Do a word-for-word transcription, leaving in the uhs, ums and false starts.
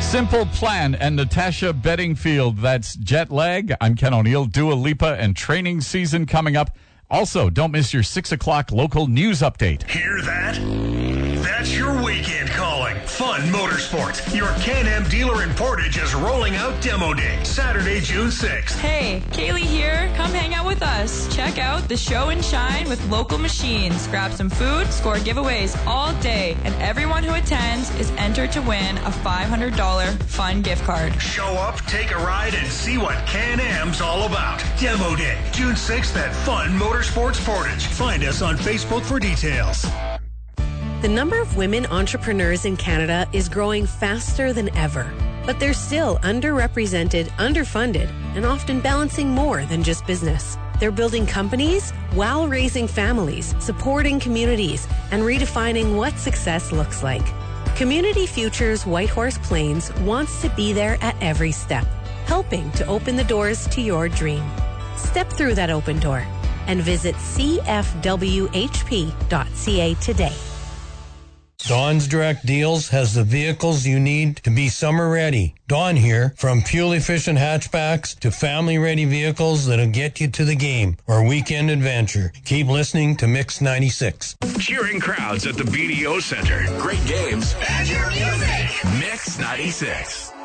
Simple Plan and Natasha Bedingfield. That's Jet Lag. I'm Ken O'Neill. Dua Lipa and training season coming up. Also, don't miss your six o'clock local news update. Hear that? That's your weekend calling. Fun Motorsports. Your Can-Am dealer in Portage is rolling out Demo Day, Saturday, June sixth. Hey, Kaylee here. Come hang out with us. Check out the show and shine with local machines. Grab some food, score giveaways all day. And everyone who attends is entered to win a five hundred dollars fun gift card. Show up, take a ride, and see what Can-Am's all about. Demo Day, June sixth at Fun Motorsports Portage. Find us on Facebook for details. The number of women entrepreneurs in Canada is growing faster than ever, but they're still underrepresented, underfunded, and often balancing more than just business. They're building companies while raising families, supporting communities, and redefining what success looks like. Community Futures Whitehorse Plains wants to be there at every step, helping to open the doors to your dream. Step through that open door and visit c f w h p dot c a today. Dawn's Direct Deals has the vehicles you need to be summer ready. Dawn here, from fuel-efficient hatchbacks to family-ready vehicles that'll get you to the game or weekend adventure. Keep listening to Mix ninety-six. Cheering crowds at the B D O Center. Great games. And your music. Mix ninety-six.